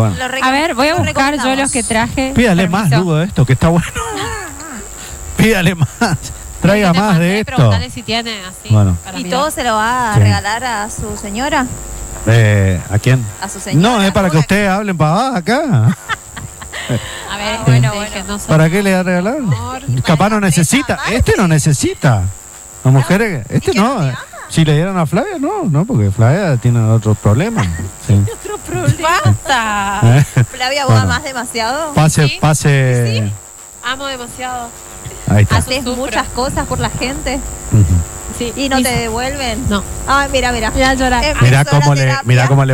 Bueno. A ver, voy a buscar yo los que traje. Pídale Permiso. más, Lugo, de esto, que está bueno. Pídale más. Traiga más de esto. Preguntale si tiene así. Bueno. para ¿Y mirar. todo se lo va a Sí. regalar a su señora? ¿A quién? A su señora. No, es para que ustedes hablen para acá. A ver, bueno, dije, no sé. ¿Para qué le va a regalar? Capaz no necesita. Este no necesita. Las mujeres, este no. Si le dieran a Flavia, no, porque Flavia tiene otros problemas. Sí. Otro problema. ¡Basta! Flavia, ¿vos Bueno. amás demasiado? Pase, ¿Sí? pase. Amo demasiado. Ahí está. ¿Haces Sufro. muchas cosas por la gente Ujú. Sí. y no te devuelven? No. Ay, mira. Ya llorar. Mirá cómo le